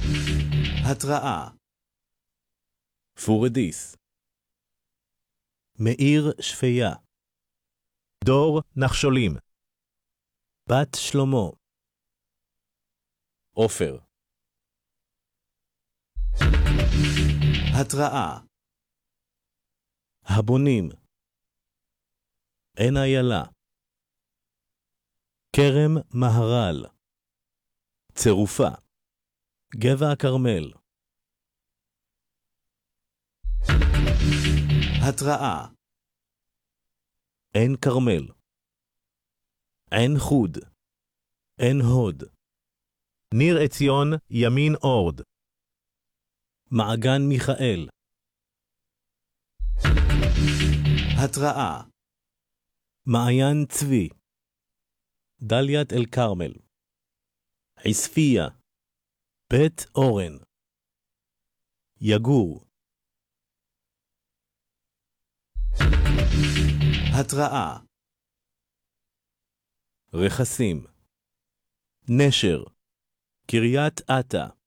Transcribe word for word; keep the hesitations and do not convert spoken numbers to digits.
התראה. פורדיס. מאיר שפיה. דור נחשולים. בת שלמה. עופר. התראה. הבונים. עין איילה. כרם מהר"ל. צירופה. גבע הכרמל. התראה. עין כרמל. עין חוד. עין הוד. ניר עציון ימין אורד. מעגן מיכאל. התראה. מעיין צבי. דליית אל כרמל. עספיה. בית אורן. יגור. התראה. רכסים. נשר. קריית אתא.